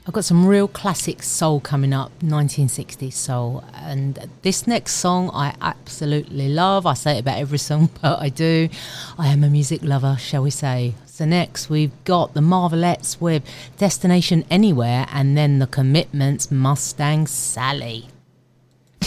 I've got some real classic soul coming up, 1960s soul. And this next song I absolutely love. I say it about every song, but I do. I am a music lover, shall we say. So next we've got the Marvelettes with Destination Anywhere, and then the Commitments, Mustang Sally.